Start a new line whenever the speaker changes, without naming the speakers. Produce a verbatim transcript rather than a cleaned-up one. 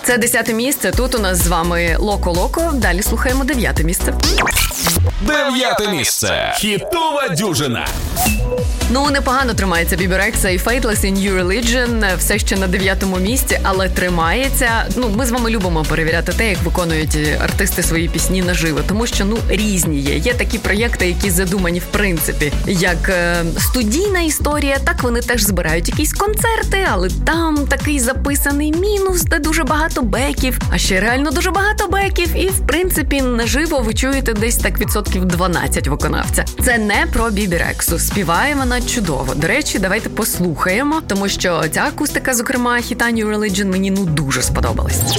Це десяте місце. Тут у нас з вами Локо-Локо. Далі слухаємо дев'яте місце.
Дев'яте місце. Хітова дюжина.
Ну, непогано тримається Бібі Рекса і Faithless in New Religion. Все ще на дев'ятому місці, але тримається. Ну, ми з вами любимо перевіряти те, як виконують артисти свої пісні наживо. Тому що, ну, різні є. Є такі проєкти, які задумані, в принципі, як е, студійна історія. Так, вони теж збирають якісь концерти, але там такий записаний мінус, де дуже багато беків. А ще реально дуже багато беків. І, в принципі, наживо ви чуєте десь так відсотків дванадцять виконавця. Це не про Бібі Рексу. Співає вона чудово. До речі, давайте послухаємо, тому що ця акустика, зокрема, хіта New Religion, мені ну дуже сподобалась.